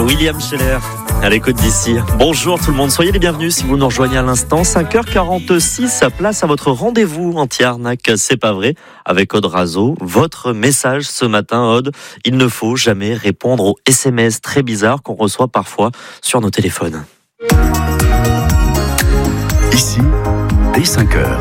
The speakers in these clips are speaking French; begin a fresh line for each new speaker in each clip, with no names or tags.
William Scheller à l'écoute d'ici. Bonjour tout le monde, soyez les bienvenus si vous nous rejoignez à l'instant. 5h46, place à votre rendez-vous anti-arnaque, c'est pas vrai, avec Aude Razo. Votre message ce matin, Aude, il ne faut jamais répondre aux SMS très bizarres qu'on reçoit parfois sur nos téléphones.
Ici, dès 5h.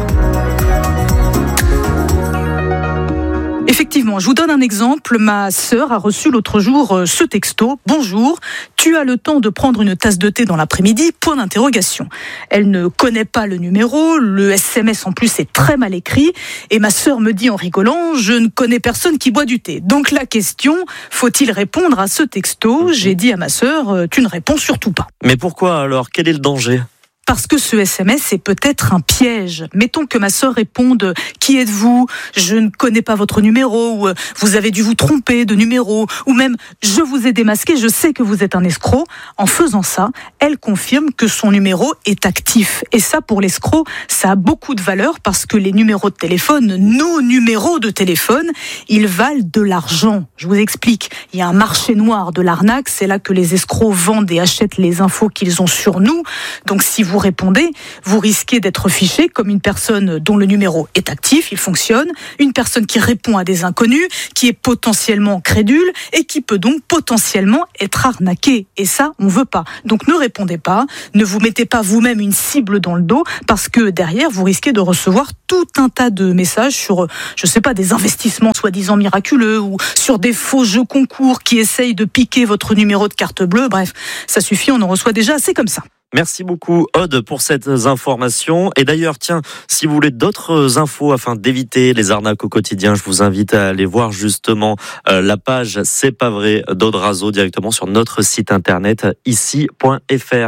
Effectivement, je vous donne un exemple. Ma sœur a reçu l'autre jour ce texto. Bonjour, tu as le temps de prendre une tasse de thé dans l'après-midi ? Point d'interrogation. Elle ne connaît pas le numéro, le SMS en plus est très mal écrit. Et ma sœur me dit en rigolant, je ne connais personne qui boit du thé. Donc la question, faut-il répondre à ce texto ? J'ai dit à ma sœur, tu ne réponds surtout pas.
Mais pourquoi alors ? Quel est le danger ?
Parce que ce SMS est peut-être un piège. Mettons que ma sœur réponde « Qui êtes-vous ? Je ne connais pas votre numéro » ou « Vous avez dû vous tromper de numéro » ou même « Je vous ai démasqué, je sais que vous êtes un escroc ». En faisant ça, elle confirme que son numéro est actif. Et ça, pour l'escroc, ça a beaucoup de valeur parce que les numéros de téléphone, nos numéros de téléphone, ils valent de l'argent. Je vous explique. Il y a un marché noir de l'arnaque. C'est là que les escrocs vendent et achètent les infos qu'ils ont sur nous. Donc si vous répondez, vous risquez d'être fiché comme une personne dont le numéro est actif, il fonctionne, une personne qui répond à des inconnus, qui est potentiellement crédule et qui peut donc potentiellement être arnaquée. Et ça, on veut pas. Donc ne répondez pas, ne vous mettez pas vous-même une cible dans le dos parce que derrière, vous risquez de recevoir tout un tas de messages sur, je sais pas, des investissements soi-disant miraculeux ou sur des faux jeux concours qui essayent de piquer votre numéro de carte bleue. Bref, ça suffit, on en reçoit déjà assez comme ça.
Merci beaucoup Aude pour ces informations. Et d'ailleurs, tiens, si vous voulez d'autres infos afin d'éviter les arnaques au quotidien, je vous invite à aller voir justement la page C'est pas vrai d'Aude Razo directement sur notre site internet ici.fr.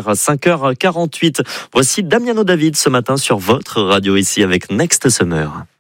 5h48. Voici Damiano David ce matin sur votre radio ici avec Next Summer.